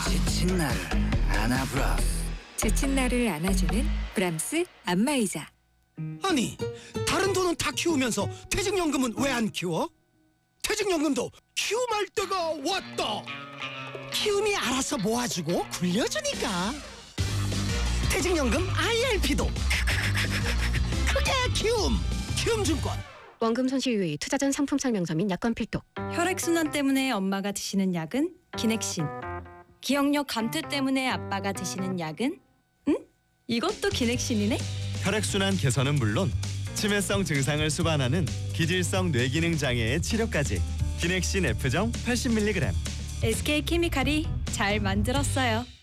지친 나를 안아브라스. 지친 나를 안아주는 브람스 안마의자. 아니, 다른 돈은 다 키우면서 퇴직연금은 왜 안 키워? 퇴직연금도 키움할 때가 왔다. 키움이 알아서 모아주고 굴려주니까. 퇴직연금 IRP도 크게 키움증권. 원금 손실 유의, 투자 전 상품 설명서 및 약관 필독. 혈액순환 때문에 엄마가 드시는 약은 기넥신. 기억력 감퇴 때문에 아빠가 드시는 약은? 이것도 기넥신이네? 혈액순환 개선은 물론 치매성 증상을 수반하는 기질성 뇌기능 장애의 치료까지. 기넥신 F정 80mg. SK케미칼이 잘 만들었어요.